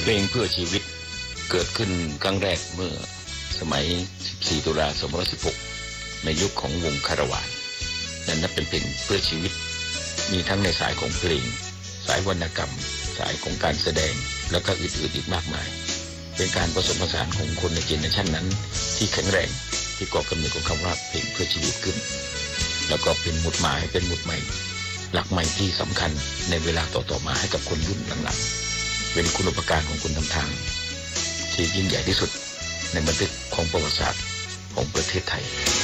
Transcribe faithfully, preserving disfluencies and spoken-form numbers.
ลงเพื่อชีวิตเกิดขึ้นครั้งแรกเมื่อสมัยสิบสี่ตุลาสองพันห้าร้อยสิบหกในยุคของวงคาราวานนั่นนับเป็นเพลงเพื่อชีวิตมีทั้งในสายของเพลงสายวรรณกรรมสายของการแสดงแล้วก็อื่นๆอีกมากมายเป็นการผสมผสานของคนในเจเนอเรชันนั้นที่แข็งแรงที่ก่อกำเนิดของคำว่าเพลงเพื่อชีวิตขึ้นแล้วก็เป็นหมุดหมายเป็นหมุดใหม่หลักใหม่ที่สำคัญในเวลาต่อๆมาให้กับคนรุ่นหลังๆเป็นคุณูปการของคนทำทางที่ยิ่งใหญ่ที่สุดในบันทึกของประวัติศาสตร์ของประเทศไทย